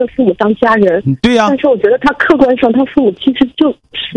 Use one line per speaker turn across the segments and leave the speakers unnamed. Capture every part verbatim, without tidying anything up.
父母当家人。
对呀、啊。
但是我觉得他客观上，他父母其实就是……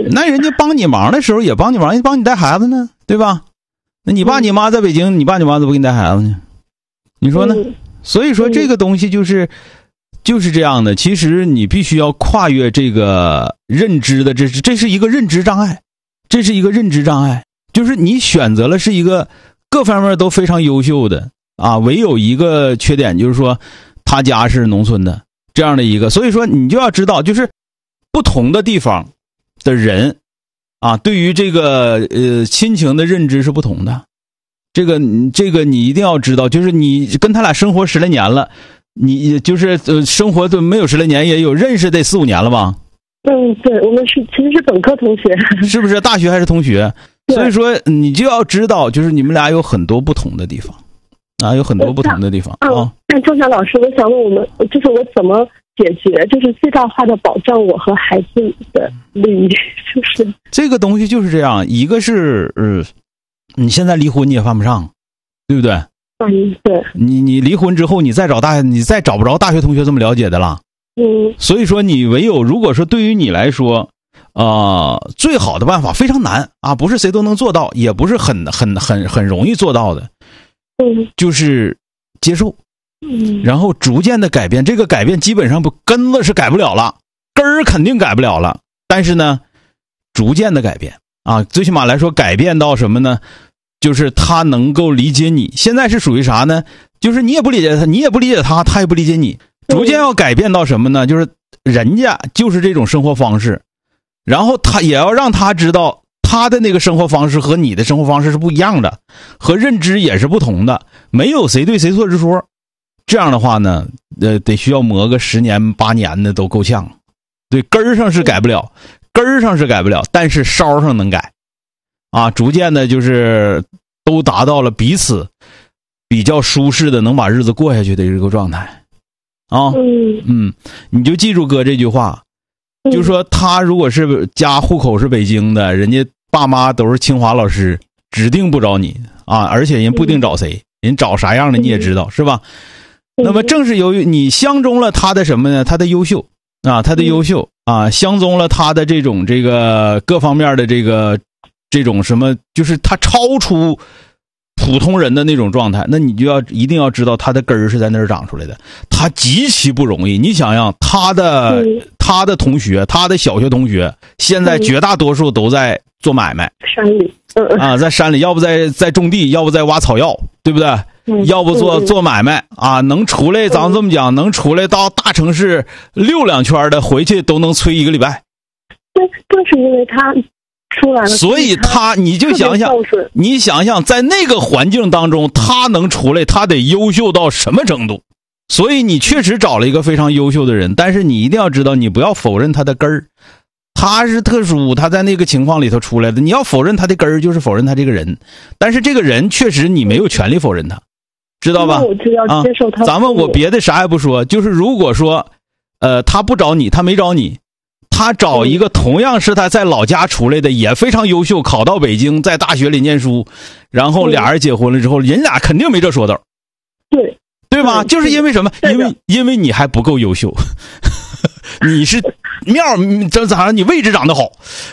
那人家帮你忙的时候也帮你忙，人家帮你带孩子呢，对吧？那你爸你妈在北京，嗯、你爸你妈怎么给你带孩子呢？你说呢？嗯、所以说这个东西就是就是这样的。其实你必须要跨越这个认知的，这是这是一个认知障碍，这是一个认知障碍，就是你选择了是一个各方面都非常优秀的啊，唯有一个缺点就是说他家是农村的这样的一个，所以说你就要知道，就是不同的地方的人啊，对于这个呃亲情的认知是不同的。这个这个你一定要知道，就是你跟他俩生活十来年了，你就是呃生活都没有十来年，也有认识得四五年了吧？
嗯，对，我们是其实是本科同学，
是不是？大学还是同学？所以说你就要知道，就是你们俩有很多不同的地方啊，有很多不同的地方啊。
那钟晓老师，我想问我们，就是我怎么解决，就是最大化的保障我和孩子的利益，就是
这个东西就是这样。一个是呃，你现在离婚你也犯不上，对不对？
嗯，对。
你你离婚之后，你再找大，你再找不着大学同学这么了解的了。
嗯。
所以说，你唯有如果说对于你来说，呃，最好的办法非常难啊，不是谁都能做到，也不是很很很很容易做到的。
嗯。
就是接受。
嗯。
然后逐渐的改变，这个改变基本上不根子是改不了了，根儿肯定改不了了。但是呢，逐渐的改变啊，最起码来说，改变到什么呢？就是他能够理解你。现在是属于啥呢？就是你也不理解他，你也不理解他，他也不理解你。逐渐要改变到什么呢？就是人家就是这种生活方式，然后他也要让他知道他的那个生活方式和你的生活方式是不一样的，和认知也是不同的，没有谁对谁错之说。这样的话呢，呃，得需要磨个十年八年的都够呛。对，根儿上是改不了，根儿上是改不了，但是梢上能改。啊，逐渐的就是都达到了彼此比较舒适的能把日子过下去的这个状态啊。
嗯
嗯，你就记住哥这句话，就是说他如果是家户口是北京的，人家爸妈都是清华老师，指定不找你啊，而且人不一定找谁，人找啥样的你也知道，是吧？那么正是由于你相中了他的什么呢？他的优秀啊，他的优秀啊，相中了他的这种这个各方面的这个这种什么，就是他超出普通人的那种状态，那你就要一定要知道他的根儿是在那儿长出来的，他极其不容易。你想想他的、嗯、他的同学，他的小学同学，现在绝大多数都在做买卖，
山里、嗯、
啊，在山里，要不在在种地，要不在挖草药，对不对？
嗯、
要不做做买卖啊，能出来，咱们这么讲，能出来到大城市溜两圈的，回去都能催一个礼拜。
对，正是因为他出来了，
所以他你就想想，你想想在那个环境当中，他能出来，他得优秀到什么程度？所以你确实找了一个非常优秀的人，但是你一定要知道，你不要否认他的根儿。他是特殊，他在那个情况里头出来的，你要否认他的根儿，就是否认他这个人。但是这个人确实你没有权利否认他，知道吧？
我就要接受他、
啊。咱们我别的啥也不说，就是如果说，呃，他不找你，他没找你。他找一个同样是他在老家出来的，也非常优秀，考到北京，在大学里念书，然后俩人结婚了之后，人俩肯定没这说道。
对，
对吧？就是因为什么？因为因为你还不够优秀，你是面这咋你位置长得好，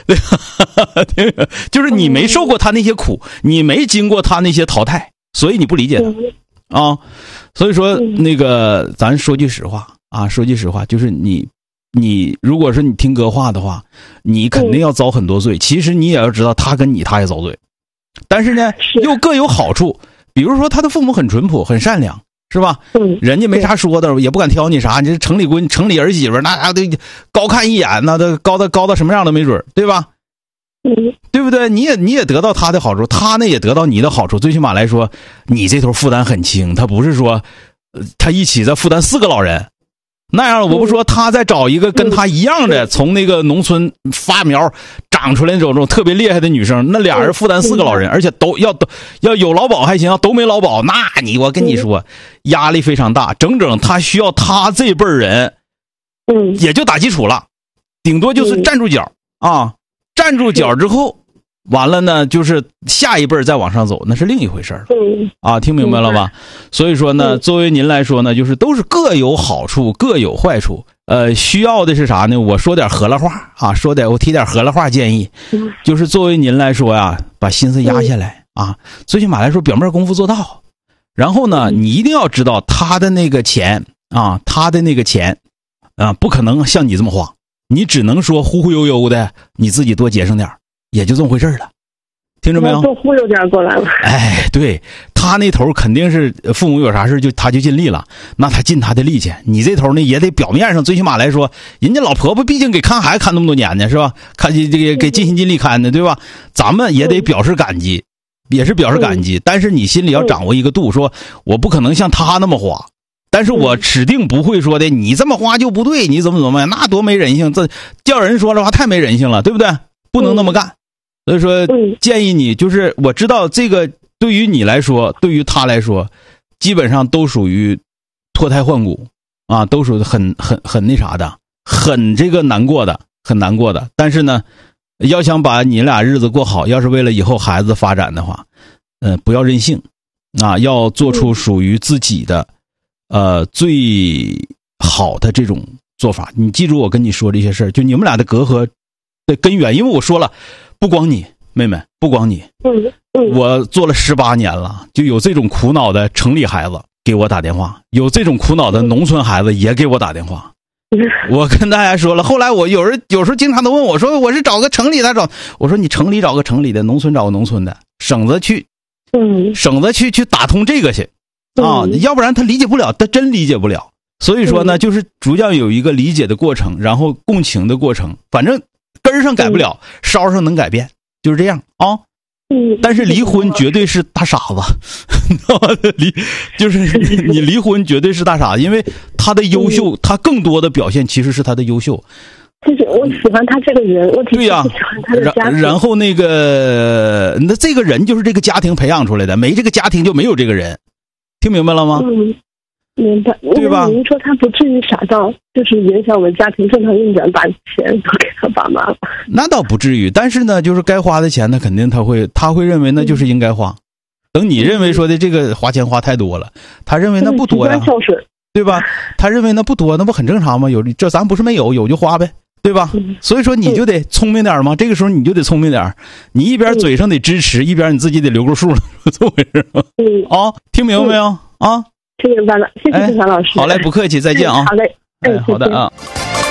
就是你没受过他那些苦，你没经过他那些淘汰，所以你不理解他啊。所以说那个，咱说句实话啊，说句实话，就是你。你如果说你听哥话的话，你肯定要遭很多罪。其实你也要知道，他跟你他也遭罪，但是呢，又各有好处。比如说，他的父母很淳朴，很善良，是吧？
嗯，
人家没啥说的，也不敢挑你啥。你这城里闺、城里儿媳妇，那啥都高看一眼，那都高到高到什么样都没准，对吧？
嗯，
对不对？你也你也得到他的好处，他呢也得到你的好处。最起码来说，你这头负担很轻，他不是说，他一起在负担四个老人。那样我不说，他再找一个跟他一样的，从那个农村发苗长出来那种种特别厉害的女生，那俩人负担四个老人，而且都要都要有劳保还行，都没劳保，那你我跟你说，压力非常大。整整他需要他这辈人，
嗯，也
就打基础了，顶多就是站住脚啊，站住脚之后。完了呢，就是下一辈再往上走，那是另一回事了。
嗯
啊，听明白了吧？所以说呢，作为您来说呢，就是都是各有好处，各有坏处。 呃，需要的是啥呢？我说点河了话啊，说点我提点河了话建议，
嗯、
就是作为您来说呀，把心思压下来、嗯、啊，最起码来说表面功夫做到。然后呢，你一定要知道他的那个钱啊，他的那个钱啊，不可能像你这么花，你只能说忽忽悠悠的，你自己多节省点，也就这么回事了。听着没有？
多忽悠点过来了。
哎，对，他那头肯定是父母有啥事就他就尽力了，那他尽他的力气。你这头呢也得表面上，最起码来说，人家老婆婆毕竟给看孩子看那么多年呢，是吧？看这个给尽心尽力看的，对吧？咱们也得表示感激。也是表示感激，但是你心里要掌握一个度，说我不可能像他那么花，但是我指定不会说的你这么花就不对，你怎么怎么样，那多没人性，这叫人说的话太没人性了，对不对？不能那么干。所以说建议你，就是我知道这个对于你来说，对于他来说，基本上都属于脱胎换骨啊，都属于很很很那啥的，很这个难过的，很难过的。但是呢，要想把你俩日子过好，要是为了以后孩子发展的话，呃，不要任性啊，要做出属于自己的呃最好的这种做法。你记住我跟你说这些事儿，就你们俩的隔阂的根源，因为我说了，不光你妹妹，不光你，我做了十八年了，就有这种苦恼的城里孩子给我打电话，有这种苦恼的农村孩子也给我打电话。我跟大家说了，后来我有人有时候经常都问我说，我是找个城里的找，我说你城里找个城里的，农村找个农村的，省着去，
嗯，
省着去去打通这个去啊，要不然他理解不了，他真理解不了。所以说呢，就是逐渐有一个理解的过程，然后共情的过程，反正根儿上改不了，梢上能改变，就是这样啊。
嗯，
但是离婚绝对是大傻子，离就是你离婚绝对是大傻子，因为他的优秀，他更多的表现其实是他的优秀。
就是我喜欢他这个人，我挺喜欢他的家庭。
然后那个，那这个人就是这个家庭培养出来的，没这个家庭就没有这个人，听明白了吗？
嗯，明白。
对吧？
您说他不至于傻到就是影响我们家庭正常运转，把钱都给他爸妈了。
那倒不至于，但是呢，就是该花的钱呢，肯定他会他会认为那就是应该花。等你认为说的这个花钱花太多了，他认为那不多呀，对吧？他认为那不多，那不很正常吗？有这咱不是没有，有就花呗，对吧？所以说你就得聪明点嘛，这个时候你就得聪明点，你一边嘴上得支持，一边你自己得留个数了，这么回事吗？嗯啊，听明白没有啊？
听明白了，谢谢郑强老师。
好嘞，不客气，再见啊。
好嘞，
哎，好的啊。